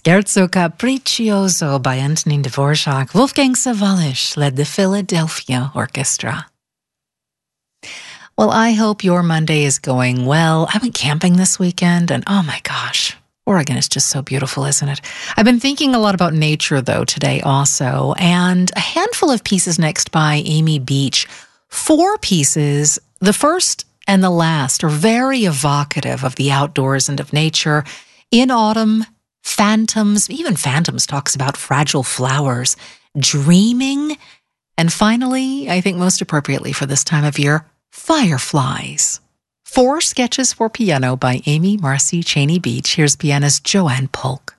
Scherzo Capriccioso by Antonin Dvorak. Wolfgang Sawallisch led the Philadelphia Orchestra. Well, I hope your Monday is going well. I went camping this weekend, and oh my gosh, Oregon is just so beautiful, isn't it? I've been thinking a lot about nature, though, today also, and a handful of pieces next by Amy Beach. 4 pieces. The first and the last are very evocative of the outdoors and of nature. In Autumn, Phantoms, even Phantoms talks about fragile flowers, dreaming, and finally, I think most appropriately for this time of year, Fireflies. 4 sketches for piano by Amy Marcy Cheney Beach. Here's pianist Joanne Polk.